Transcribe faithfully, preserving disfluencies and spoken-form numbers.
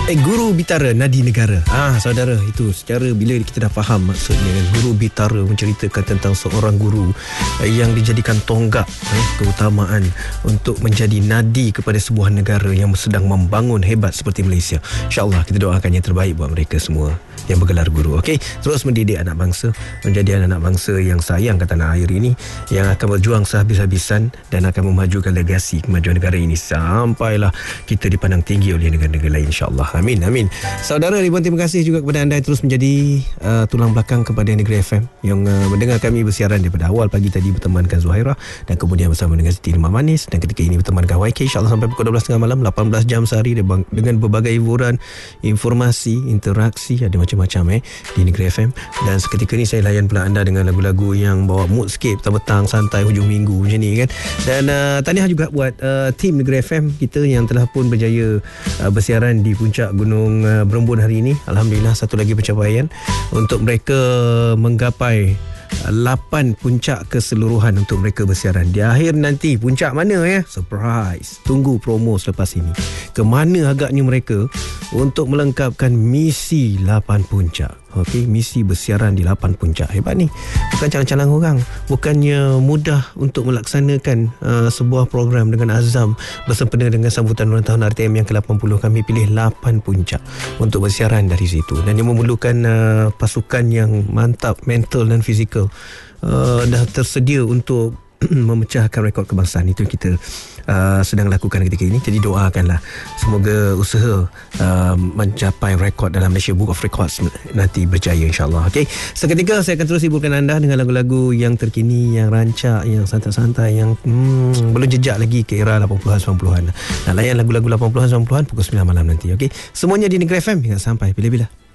Eh, guru bitara nadi negara. Ah, saudara, itu secara bila kita dah faham maksudnya, guru bitara menceritakan tentang seorang guru eh, yang dijadikan tonggak eh, keutamaan untuk menjadi nadi kepada sebuah negara yang sedang membangun hebat seperti Malaysia. InsyaAllah kita doakan yang terbaik buat mereka semua yang bergelar guru. Okey, terus mendidik anak bangsa menjadi anak-anak bangsa yang sayang ke tanah air ini, yang akan berjuang sehabis-habisan dan akan memajukan legasi kemajuan negara ini sampailah kita dipandang tinggi oleh negara-negara lain, insyaAllah. Amin, amin. Saudara, ribuan terima kasih juga kepada anda yang terus menjadi uh, tulang belakang kepada Negeri F M yang uh, mendengar kami bersiaran daripada awal pagi tadi bertemankan Zuhairah dan kemudian bersama dengan Siti Limah Manis, dan ketika ini bertemankan Y K, insyaAllah sampai pukul dua belas tiga puluh malam, lapan belas jam sehari dengan berbagai hiburan, informasi, interaksi, ada macam-macam eh di Negeri F M. Dan seketika ini saya layan pula anda dengan lagu-lagu yang bawa mood sikit, petang-petang santai hujung minggu macam ni kan. Dan uh, tahniah juga buat uh, tim Negeri F M kita yang telah pun berjaya uh, bersiaran di puncak Gunung uh, Berembun hari ini. Alhamdulillah, satu lagi pencapaian untuk mereka menggapai lapan puncak keseluruhan untuk mereka bersiaran. Di akhir nanti puncak mana ya? Surprise. Tunggu promo selepas ini. Ke mana agaknya mereka untuk melengkapkan misi lapan puncak. Okey, misi bersiaran di lapan puncak. Hebat ni. Bukan calang-calang orang. Bukannya mudah untuk melaksanakan uh, sebuah program dengan azam bersempena dengan sambutan ulang tahun R T M yang ke lapan puluh. Kami pilih lapan puncak untuk bersiaran dari situ. Dan yang memerlukan uh, pasukan yang mantap, mental dan fizikal. Uh, dah tersedia untuk memecahkan rekod kebangsaan. Itu kita uh, sedang lakukan ketika ini. Jadi doakanlah semoga usaha uh, mencapai rekod dalam Malaysia Book of Records nanti berjaya, insyaAllah. Okay, seketika saya akan terus hiburkan anda dengan lagu-lagu yang terkini, yang rancak, yang santai-santai, yang hmm, belum jejak lagi ke era lapan puluhan sembilan puluhan. Nak layan lagu-lagu lapan puluhan sembilan puluhan pukul sembilan malam nanti. Okay, semuanya di Negeri F M hingga sampai bila-bila.